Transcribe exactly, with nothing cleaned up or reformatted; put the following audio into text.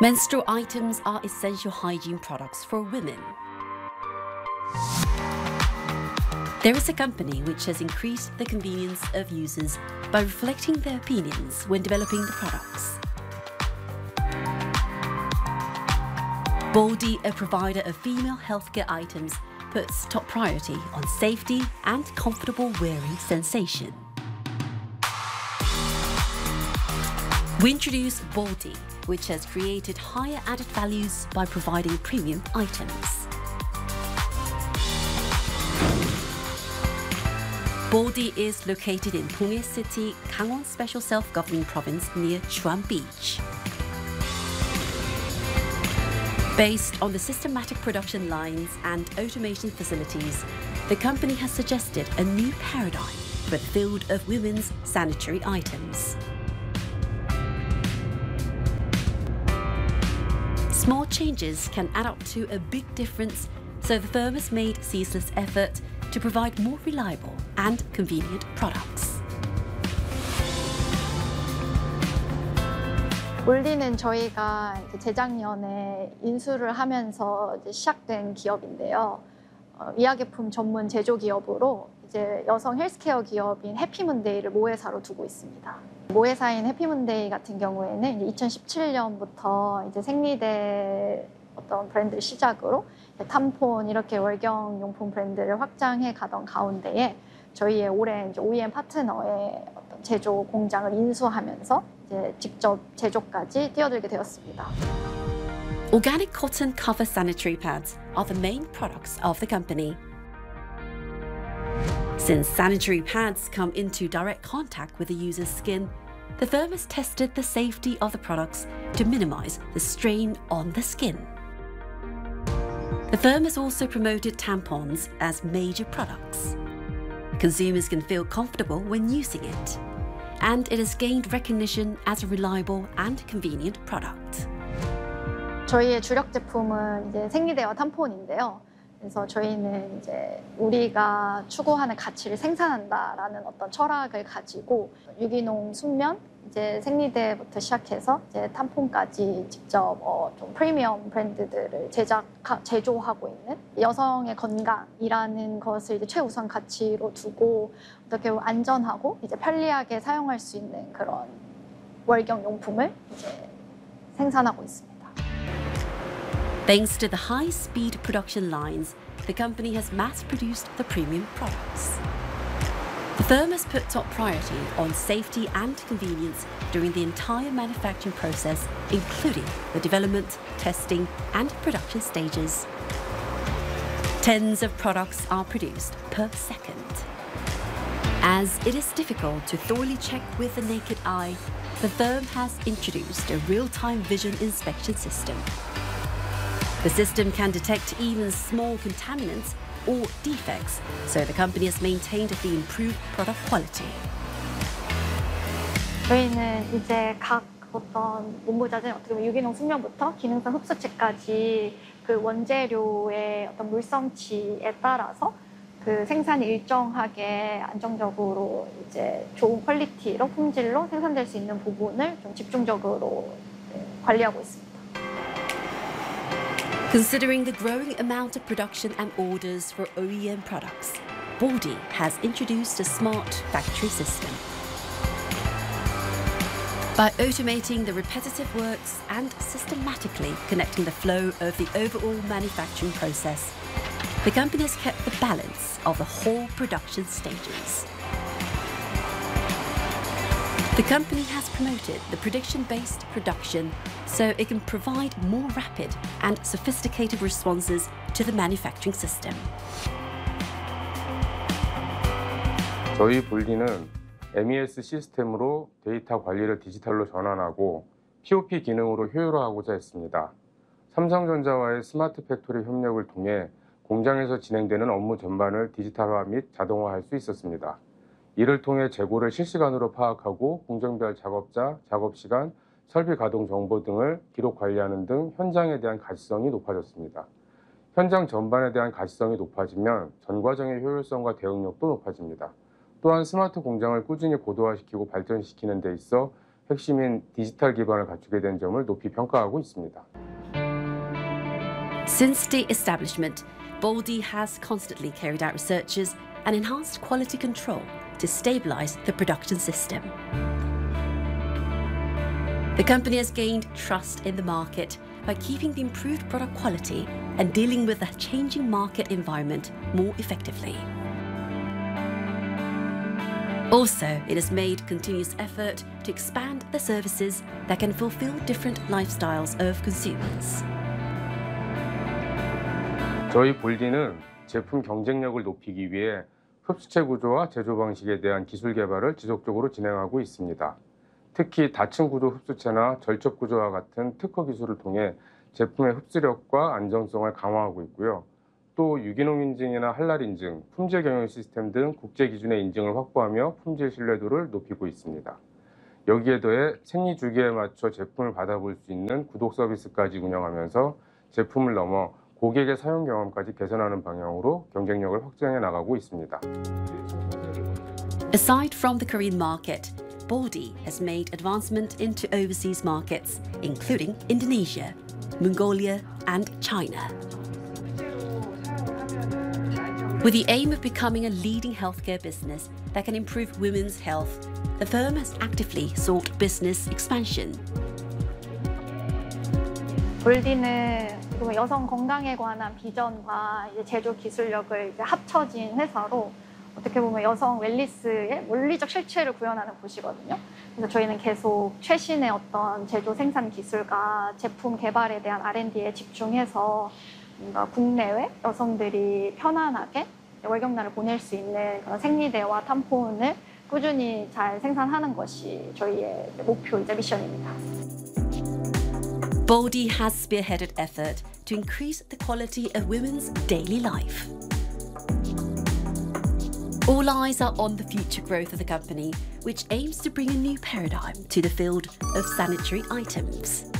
Menstrual items are essential hygiene products for women. There is a company which has increased the convenience of users by reflecting their opinions when developing the products. Baldy, a provider of female healthcare items, puts top priority on safety and comfortable wearing sensation. We introduce Baldy, which has created higher added values by providing premium items. Baldy is located in Pungye City, Gangwon Special Self-Governing Province near Chuan Beach. Based on the systematic production lines and automation facilities, the company has suggested a new paradigm for the field of women's sanitary items. Small changes can add up to a big difference, so the firm has made ceaseless effort to provide more reliable and convenient products. 볼디는 저희가 이제 재작년에 인수를 하면서 이제 시작된 기업인데요. 어, 의약용품 전문 제조 기업으로 이제 여성 헬스케어 기업인 해피문데이를 모회사로 두고 있습니다. 모회사인 해피문데이 같은 경우에는 이제 이천십칠 년부터 이제 생리대 어떤 브랜드를 시작으로 탐폰 이렇게 월경 용품 브랜드를 확장해 가던 가운데에 저희의 오랜 이제 오이엠 파트너의 어떤 제조 공장을 인수하면서 이제 직접 제조까지 뛰어들게 되었습니다. Organic cotton cover sanitary pads are the main products of the company. Since sanitary pads come into direct contact with the user's skin, the firm has tested the safety of the products to minimize the strain on the skin. The firm has also promoted tampons as major products. Consumers can feel comfortable when using it, and it has gained recognition as a reliable and convenient product. 저희의 주력 제품은 이제 생리대와 탐폰인데요. 그래서 저희는 이제 우리가 추구하는 가치를 생산한다라는 어떤 철학을 가지고 유기농 순면, 이제 생리대부터 시작해서 이제 탐폰까지 직접 어 좀 프리미엄 브랜드들을 제작 제조하고 있는 여성의 건강이라는 것을 이제 최우선 가치로 두고 어떻게 안전하고 이제 편리하게 사용할 수 있는 그런 월경 용품을 이제 생산하고 있습니다. Thanks to the high-speed production lines, the company has mass-produced the premium products. The firm has put top priority on safety and convenience during the entire manufacturing process, including the development, testing, and production stages. Tens of products are produced per second. As it is difficult to thoroughly check with the naked eye, the firm has introduced a real-time vision inspection system. The system can detect even small contaminants or defects, so the company has maintained the improved product quality. 저희는 이제 각 어떤 문부자재 어떻게 보면 유기농 순면부터 기능성 흡수체까지 그 원재료의 어떤 물성치에 따라서 그 생산이 일정하게 안정적으로 이제 좋은 퀄리티로 품질로 생산될 수 있는 부분을 좀 집중적으로 관리하고 있습니다. Considering the growing amount of production and orders for O E M products, Baldy has introduced a smart factory system. By automating the repetitive works and systematically connecting the flow of the overall manufacturing process, the company has kept the balance of the whole production stages. The company has promoted the prediction-based production so it can provide more rapid and sophisticated responses to the manufacturing system. 저희 볼디는 엠이에스 시스템으로 데이터 관리를 디지털로 전환하고 피오피 기능으로 효율화하고자 했습니다. 삼성전자와의 스마트 팩토리 협력을 통해 공장에서 진행되는 업무 전반을 디지털화 및 자동화할 수 있었습니다. 이를 통해 재고를 실시간으로 파악하고 공정별 작업자, 작업시간, 설비 가동 정보 등을 기록 관리하는 등 현장에 대한 가시성이 높아졌습니다. 현장 전반에 대한 가시성이 높아지면 전 과정의 효율성과 대응력도 높아집니다. 또한 스마트 공장을 꾸준히 고도화시키고 발전시키는 데 있어 핵심인 디지털 기반을 갖추게 된 점을 높이 평가하고 있습니다. Since the establishment, Baldy has constantly carried out researches and enhanced quality control to stabilize the production system. The company has gained trust in the market by keeping the improved product quality and dealing with the changing market environment more effectively. Also, it has made continuous effort to expand the services that can fulfill different lifestyles of consumers. 저희 볼디는 제품 경쟁력을 높이기 위해 흡수체 구조와 제조 방식에 대한 기술 개발을 지속적으로 진행하고 있습니다. 특히 다층 구조 흡수체나 절첩 구조와 같은 특허 기술을 통해 제품의 흡수력과 안정성을 강화하고 있고요. 또 유기농 인증이나 할랄 인증, 품질 경영 시스템 등 국제 기준의 인증을 확보하며 품질 신뢰도를 높이고 있습니다. 여기에 더해 생리 주기에 맞춰 제품을 받아볼 수 있는 구독 서비스까지 운영하면서 제품을 넘어 고객의 사용 경험까지 개선하는 방향으로 경쟁력을 확장해 나가고 있습니다. Aside from the Korean market, Baldy has made advancement into overseas markets, including Indonesia, Mongolia, and China. With the aim of becoming a leading healthcare business that can improve women's health, the firm has actively sought business expansion. 볼디는 여성 건강에 관한 비전과 이제 제조 기술력을 이제 합쳐진 회사로 어떻게 보면 여성 웰니스의 물리적 실체를 구현하는 곳이거든요. 그래서 저희는 계속 최신의 어떤 제조 생산 기술과 제품 개발에 대한 알 앤 디에 집중해서 뭔가 국내외 여성들이 편안하게 월경날을 보낼 수 있는 그런 생리대와 탐폰을 꾸준히 잘 생산하는 것이 저희의 목표이자 미션입니다. Baldy has spearheaded effort to increase the quality of women's daily life. All eyes are on the future growth of the company, which aims to bring a new paradigm to the field of sanitary items.